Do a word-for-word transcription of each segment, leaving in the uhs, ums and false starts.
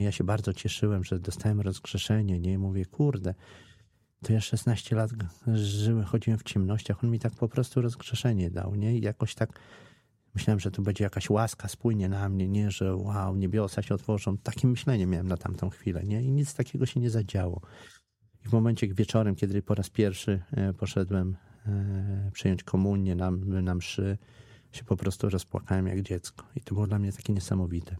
Ja się bardzo cieszyłem, że dostałem rozgrzeszenie, nie? Mówię, kurde, to ja szesnaście lat żyłem, chodziłem w ciemnościach, on mi tak po prostu rozgrzeszenie dał, nie? I jakoś tak myślałem, że tu będzie jakaś łaska, spłynie na mnie, nie? Że wow, niebiosa się otworzą. Takie myślenie miałem na tamtą chwilę, nie? I nic takiego się nie zadziało. I w momencie wieczorem, kiedy po raz pierwszy poszedłem przyjąć komunię na, na mszy, się po prostu rozpłakałem jak dziecko. I to było dla mnie takie niesamowite.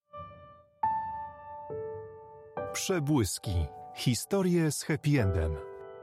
Przebłyski. Historie z happy endem.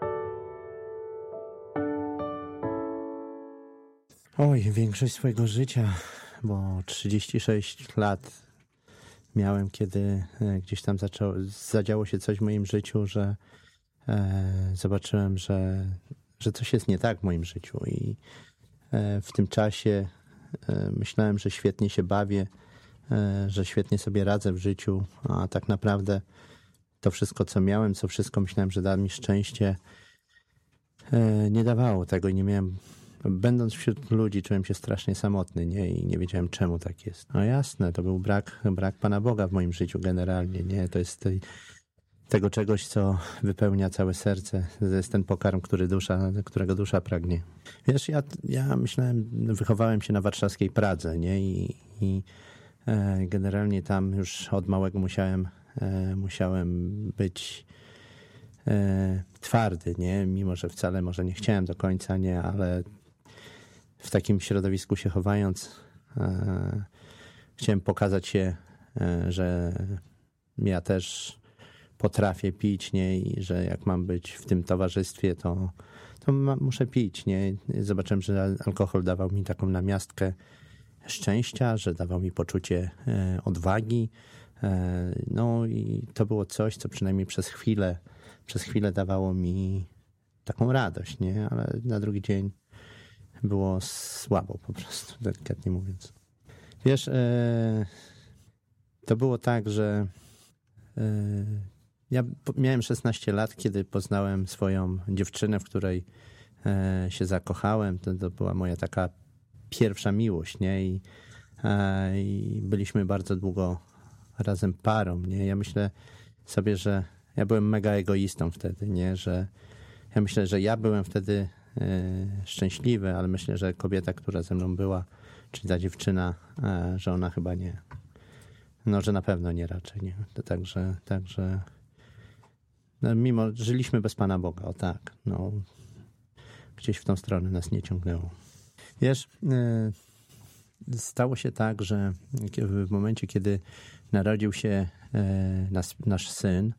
Oj, większość swojego życia, bo trzydzieści sześć lat miałem, kiedy gdzieś tam zaczęło, zadziało się coś w moim życiu, że e, zobaczyłem, że, że coś jest nie tak w moim życiu. I e, w tym czasie e, myślałem, że świetnie się bawię, e, że świetnie sobie radzę w życiu, a tak naprawdę to wszystko, co miałem, co wszystko myślałem, że da mi szczęście, e, nie dawało tego i nie miałem. Będąc wśród ludzi, czułem się strasznie samotny, nie? I nie wiedziałem, czemu tak jest. No jasne, to był brak, brak Pana Boga w moim życiu generalnie, nie? To jest tej, tego czegoś, co wypełnia całe serce. To jest ten pokarm, który dusza, którego dusza pragnie. Wiesz, ja, ja myślałem, wychowałem się na warszawskiej Pradze, nie? I, i e, generalnie tam już od małego musiałem, e, musiałem być e, twardy, nie? Mimo że wcale może nie chciałem do końca, nie? Ale w takim środowisku się chowając, e, chciałem pokazać się, e, że ja też potrafię pić, nie? I że jak mam być w tym towarzystwie, to, to ma, muszę pić, nie? Zobaczyłem, że alkohol dawał mi taką namiastkę szczęścia, że dawał mi poczucie e, odwagi. E, no i to było coś, co przynajmniej przez chwilę, przez chwilę dawało mi taką radość, nie? Ale na drugi dzień było słabo po prostu, delikatnie mówiąc. Wiesz, e, to było tak, że e, ja miałem szesnaście lat, kiedy poznałem swoją dziewczynę, w której e, się zakochałem. To, to była moja taka pierwsza miłość, nie? I, e, i byliśmy bardzo długo razem parą, nie? Ja myślę sobie, że ja byłem mega egoistą wtedy, nie? Że ja myślę, że ja byłem wtedy szczęśliwy, ale myślę, że kobieta, która ze mną była, czyli ta dziewczyna, że ona chyba nie. No, że na pewno nie raczej, nie. To także, także no, mimo, żyliśmy bez Pana Boga, o tak, no, gdzieś w tą stronę nas nie ciągnęło. Wiesz, stało się tak, że w momencie, kiedy narodził się nas, nasz syn,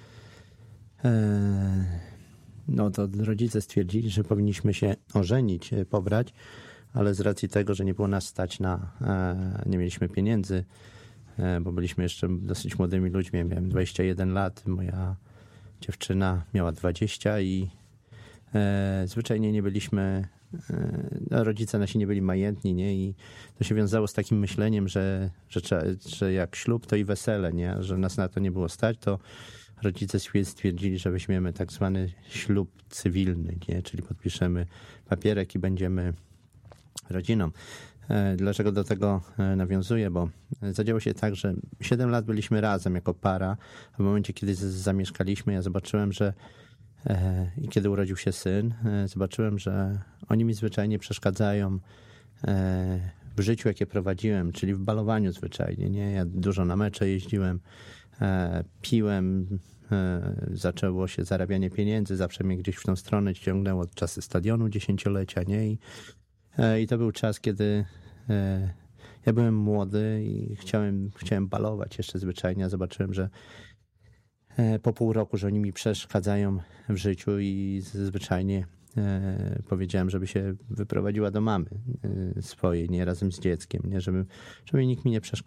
no to rodzice stwierdzili, że powinniśmy się ożenić, pobrać, ale z racji tego, że nie było nas stać na, nie mieliśmy pieniędzy, bo byliśmy jeszcze dosyć młodymi ludźmi, ja miałem dwadzieścia jeden lat, moja dziewczyna miała dwadzieścia i zwyczajnie nie byliśmy, no rodzice nasi nie byli majętni, nie? I to się wiązało z takim myśleniem, że, że, że jak ślub, to i wesele, nie? Że nas na to nie było stać, to rodzice stwierdzili, że weźmiemy tak zwany ślub cywilny, nie? Czyli podpiszemy papierek i będziemy rodziną. Dlaczego do tego nawiązuję? Bo zadziało się tak, że siedem lat byliśmy razem jako para, a w momencie, kiedy zamieszkaliśmy, ja zobaczyłem, że i kiedy urodził się syn, zobaczyłem, że oni mi zwyczajnie przeszkadzają w życiu, jakie prowadziłem, czyli w balowaniu zwyczajnie, nie? Ja dużo na mecze jeździłem, piłem, zaczęło się zarabianie pieniędzy, zawsze mnie gdzieś w tą stronę ciągnęło od czasy stadionu dziesięciolecia, nie? I, i to był czas, kiedy ja byłem młody i chciałem, chciałem balować jeszcze zwyczajnie, a zobaczyłem, że po pół roku, że oni mi przeszkadzają w życiu i zwyczajnie powiedziałem, żeby się wyprowadziła do mamy swojej, nie, razem z dzieckiem, nie, żeby, żeby nikt mi nie przeszkadzał.